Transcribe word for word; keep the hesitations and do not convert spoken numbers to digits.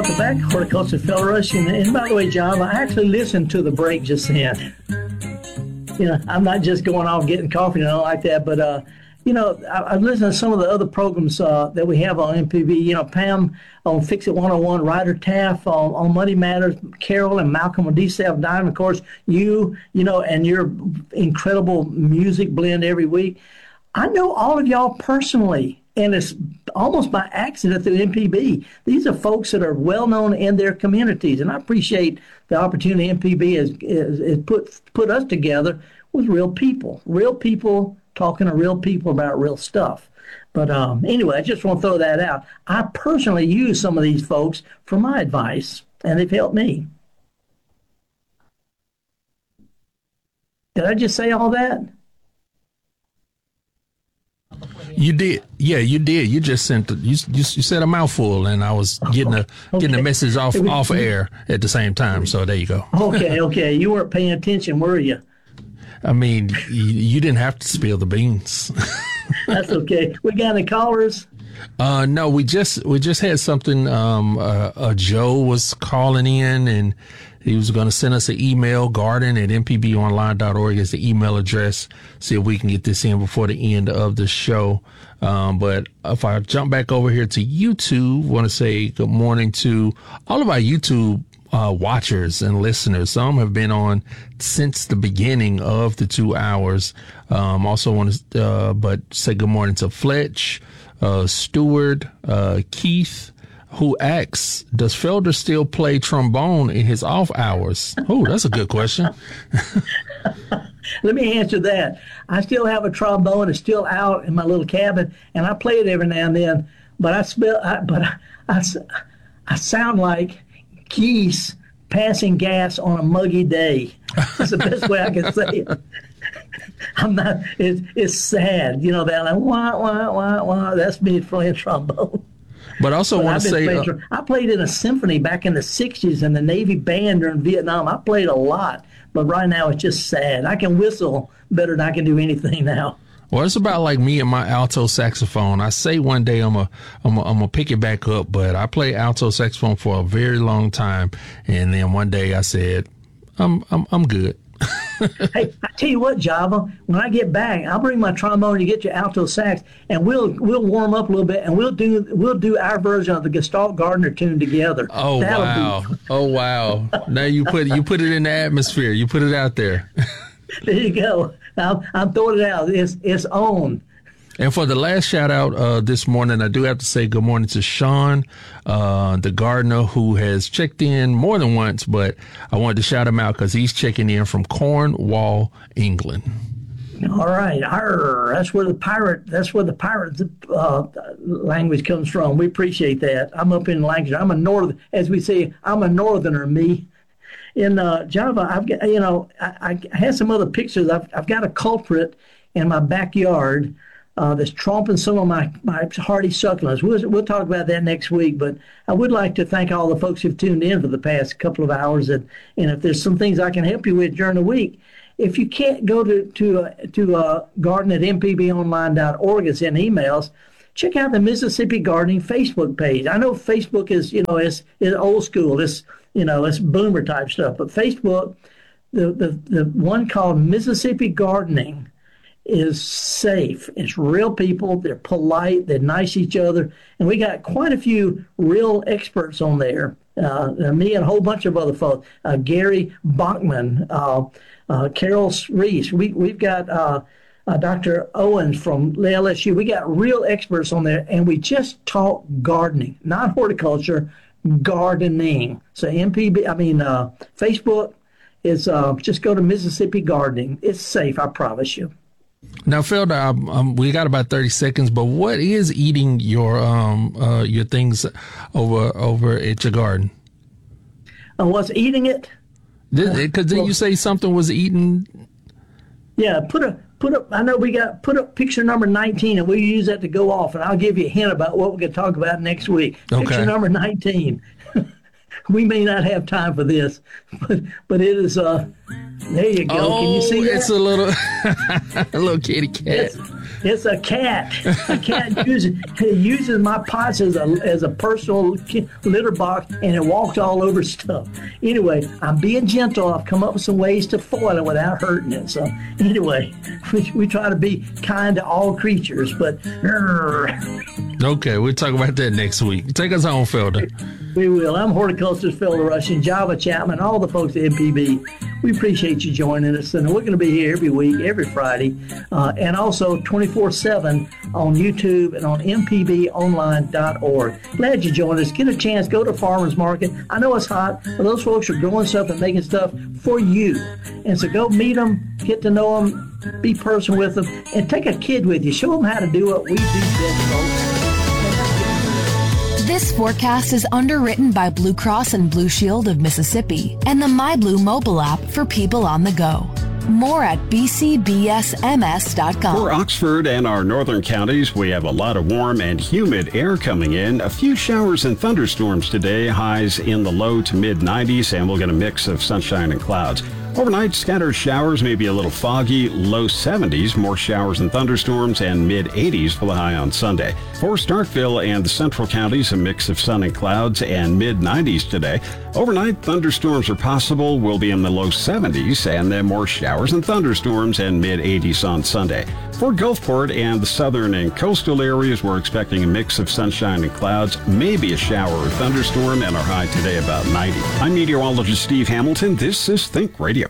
Welcome back, Horticulture Federation. And by the way, John, I actually listened to the break just then. You know, I'm not just going off getting coffee and all like that, but, uh, you know, I, I've listened to some of the other programs uh, that we have on M P B. You know, Pam on Fix It one oh one, Ryder Taff on, on Money Matters, Carol and Malcolm on D C F Dime, of course, you, you know, and your incredible music blend every week. I know all of y'all personally, and it's almost by accident through M P B. These are folks that are well known in their communities, and I appreciate the opportunity M P B has, has, has put put us together with real people, real people talking to real people about real stuff. But um, anyway, I just want to throw that out. I personally use some of these folks for my advice, and they've helped me. Did I just say all that? You did, yeah, you did. You just sent the, you, you you said a mouthful, and I was getting a okay. getting a message off off air at the same time. So there you go. okay, okay. You weren't paying attention, were you? I mean, you, you didn't have to spill the beans. That's okay. We got any callers? Uh, no, we just we just had something. Um, uh, uh, Joe was calling in, and he was going to send us an email. Garden at m p b online dot org is the email address. See if we can get this in before the end of the show. Um, but if I jump back over here to YouTube, want to say good morning to all of our YouTube uh, watchers and listeners. Some have been on since the beginning of the two hours. Um, also want to, uh, but say good morning to Fletch, uh, Stewart, uh, Keith, who asks, does Felder still play trombone in his off hours? Oh, that's a good question. Let me answer that. I still have a trombone. It's still out in my little cabin, and I play it every now and then. But I spell, I, but I, I, I sound like geese passing gas on a muggy day. That's the best way I can say it. I'm not. It's it's sad, you know that. Like, wah wah wah wah. That's me playing trombone. But also want to say, playing, uh, I played in a symphony back in the sixties in the Navy band during Vietnam. I played a lot, but right now it's just sad. I can whistle better than I can do anything now. Well, it's about like me and my alto saxophone. I say one day I'm a, I'm a, I'm gonna pick it back up, but I played alto saxophone for a very long time, and then one day I said, I'm, I'm, I'm good. Hey, I tell you what, Java, when I get back, I'll bring my trombone and you get your alto sax, and we'll we'll warm up a little bit, and we'll do we'll do our version of the Gestalt Gardner tune together. Oh That'll wow! Be... oh wow! Now you put you put it in the atmosphere. You put it out there. There you go. I'm, I'm throwing it out. It's it's on. And for the last shout out uh, this morning, I do have to say good morning to Sean, uh, the gardener, who has checked in more than once, but I wanted to shout him out because he's checking in from Cornwall, England. All right. Arr, that's where the pirate, that's where the pirate uh, language comes from. We appreciate that. I'm up in Lancashire. I'm a north, as we say, I'm a northerner, me. In uh, Java, I've got, you know, I, I had some other pictures. I've, I've got a culprit in my backyard Uh, that's tromping some of my, my hardy succulents. We'll, we'll talk about that next week, but I would like to thank all the folks who've tuned in for the past couple of hours. And, and if there's some things I can help you with during the week, if you can't go to to uh, to uh, garden at m p b online dot org and send emails, check out the Mississippi Gardening Facebook page. I know Facebook is, you know, it's, it's old school. It's, you know, it's boomer type stuff. But Facebook, the, the, the one called Mississippi Gardening, is safe. It's real people. They're polite. They're nice to each other. And we got quite a few real experts on there. Uh, me and a whole bunch of other folks. Uh, Gary Bachman, uh, uh, Carol Reese. We, we've got uh, uh, Doctor Owens from L S U. We got real experts on there. And we just talk gardening, not horticulture, gardening. So M P B, I mean, uh, Facebook is uh, just go to Mississippi Gardening. It's safe, I promise you. Now, Felder, um, um, we got about thirty seconds, but what is eating your um uh, your things over over at your garden? Uh, what's eating it? Because didn't well, you say something was eating? Yeah, put a put up. I know we got put up picture number nineteen, and we'll use that to go off, and I'll give you a hint about what we're going to talk about next week. Okay. Picture number nineteen. We may not have time for this, but but it is. Uh, there you go. Oh, can you see that? It's a little a little kitty cat. It's, It's a cat. A cat uses uses my pots as a as a personal litter box, and it walks all over stuff. Anyway, I'm being gentle. I've come up with some ways to foil it without hurting it. So anyway, we, we try to be kind to all creatures, but. Okay, we'll talk about that next week. Take us home, Felder. We will. I'm horticulturist Felder Rushing, Java Chapman, all the folks at M P B. We appreciate you joining us, and we're going to be here every week, every Friday, uh, and also twenty-four seven on YouTube and on m p b online dot org. Glad you joined us. Get a chance, go to farmers market. I know it's hot, but those folks are growing stuff and making stuff for you. And so go meet them, get to know them, be personal with them, and take a kid with you. Show them how to do what we do best, folks. This forecast is underwritten by Blue Cross and Blue Shield of Mississippi and the MyBlue mobile app for people on the go. More at b c b s m s dot com. For Oxford and our northern counties, we have a lot of warm and humid air coming in. A few showers and thunderstorms today, highs in the low to mid nineties, and we'll get a mix of sunshine and clouds. Overnight, scattered showers, maybe a little foggy, low seventies, more showers and thunderstorms, and mid eighties for the high on Sunday. For Starkville and the central counties, a mix of sun and clouds and mid nineties today. Overnight, thunderstorms are possible, will be in the low seventies, and then more showers and thunderstorms and mid eighties on Sunday. For Gulfport and the southern and coastal areas, we're expecting a mix of sunshine and clouds, maybe a shower or thunderstorm, and our high today about ninety. I'm meteorologist Steve Hamilton. This is Think Radio.